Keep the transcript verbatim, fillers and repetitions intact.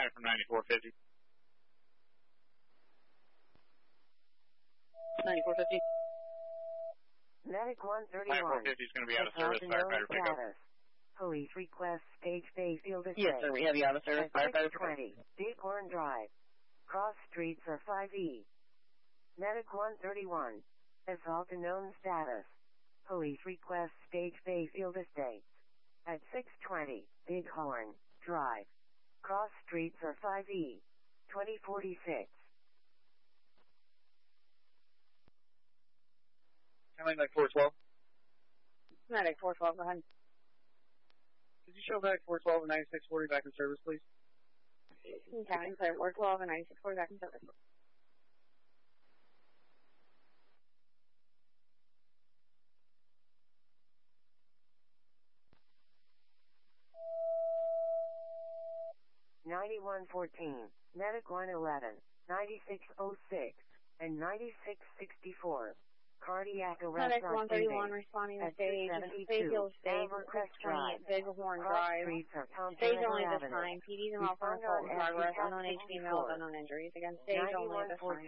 five from ninety-four fifty. ninety-four fifty. Medic one thirty-one. ninety-four fifty is going to be out of service. Firefighter pickup. Police request Stage Bayfield Estate. Yes, sir. We have you out of service. Firefighter twenty. Bighorn Drive. Cross streets are five E. Medic one thirty-one. Assault unknown status. Police request Stage Bayfield Estate. At six twenty. Bighorn Drive. Cross streets are five E. twenty forty-six. Coming back four twelve. Medic four twelve, go ahead. Could you show back four twelve and ninety-six forty back in service, please? Okay, clear. four twelve and ninety-six forty back in service. ninety-one fourteen. Medic one eleven. ninety-six oh six. And ninety-six sixty-four. Cardiac arrest Medic one thirty-one responding to stage. Bayfield Stage, six twenty, Bighorn Drive. Stage only at this time. P Ds and all for assault and progress. Unknown H P males, unknown injuries. Again, stage only at this time.